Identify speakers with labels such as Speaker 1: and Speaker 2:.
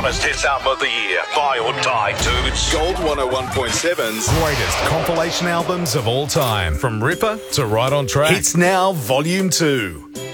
Speaker 1: hottest hits album of the year. Buy or die, dudes.
Speaker 2: Gold 101.7's
Speaker 3: Greatest compilation albums of all time, from Ripper to Right on Track. It's now Volume 2.